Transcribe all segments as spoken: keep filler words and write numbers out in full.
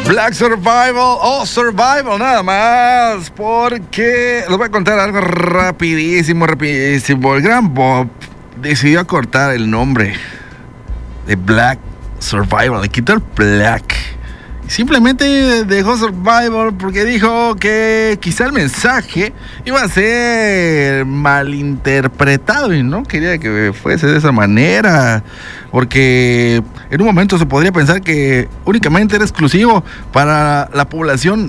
Black Survival o Survival nada más, porque les voy a contar algo rapidísimo, rapidísimo. El gran Bob decidió acortar el nombre de Black Survival, le quitó el Black. Simplemente dejó Survival porque dijo que quizá el mensaje iba a ser malinterpretado y no quería que fuese de esa manera, porque en un momento se podría pensar que únicamente era exclusivo para la población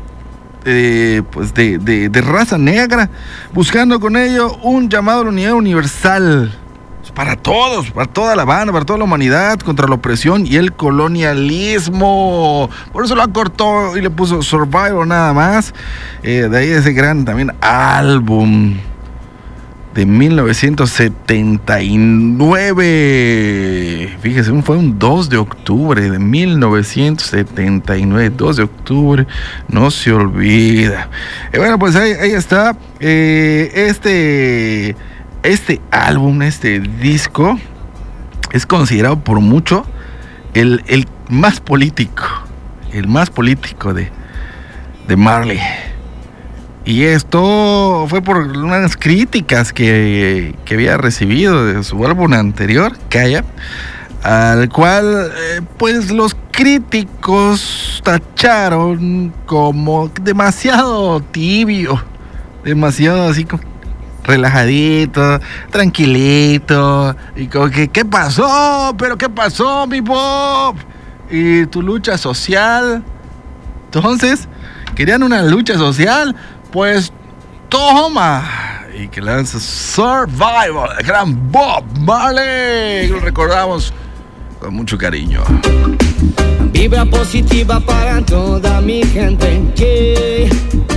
eh, pues de, de, de raza negra, buscando con ello un llamado a la unidad universal para todos, para toda la banda, para toda la humanidad, contra la opresión y el colonialismo. Por eso lo acortó y le puso Survival nada más. Eh, de ahí ese gran también álbum de mil novecientos setenta y nueve. Fíjese, fue un dos de octubre de mil novecientos setenta y nueve. dos de octubre, no se olvida. Y bueno, pues ahí, ahí está. Eh, este... Este álbum, este disco, es considerado por mucho el, el más político, el más político de, de Marley. Y esto fue por unas críticas que, que había recibido de su álbum anterior, Kaya, al cual eh, pues los críticos tacharon como demasiado tibio, demasiado así como relajadito, tranquilito, y como que, ¿qué pasó? ¿Pero qué pasó, mi Bob? Y tu lucha social. Entonces, querían una lucha social, pues toma. Y que lanza Survival, el gran Bob Marley. Lo recordamos con mucho cariño. Vibra positiva para toda mi gente. Yeah.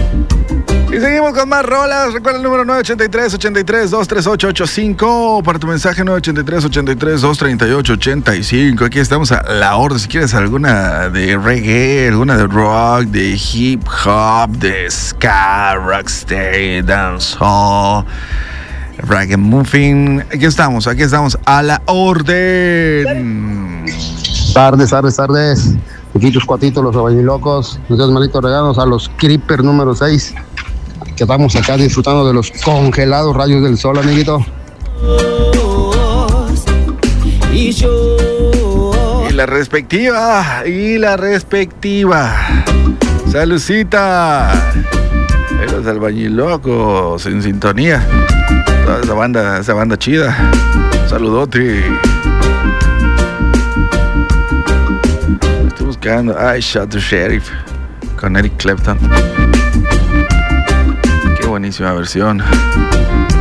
Y seguimos con más rolas. Recuerda el número nueve ocho tres, ocho tres, dos tres ocho ocho cinco. Para tu mensaje nueve ocho tres, ocho tres, dos tres ocho ocho cinco. Aquí estamos a la orden. Si quieres alguna de reggae, alguna de rock, de hip hop, de ska, rocksteady, dancehall, ragamuffin. Aquí estamos, aquí estamos a la orden. Tardes, tardes, tardes. Poquitos cuatitos, los albañilocos. No seas malitos regalos a los Creeper número seis. Que estamos acá disfrutando de los congelados rayos del sol, amiguito. Y la respectiva, y la respectiva. Salucita. Los albañilocos en sintonía. Toda esa banda, esa banda chida. Saludote. Estoy buscando I Shot the Sheriff con Eric Clapton. Buenísima versión.